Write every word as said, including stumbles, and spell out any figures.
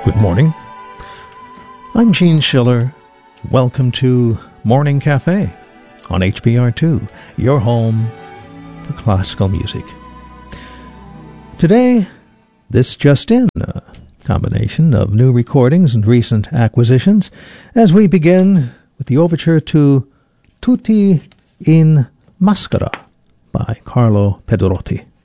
Good morning. I'm Gene Schiller. Welcome to Morning Cafe on H B R two, your home for classical music. Today, this just in, a combination of new recordings and recent acquisitions, as we begin with the overture to Tutti in Maschera by Carlo Pedrotti.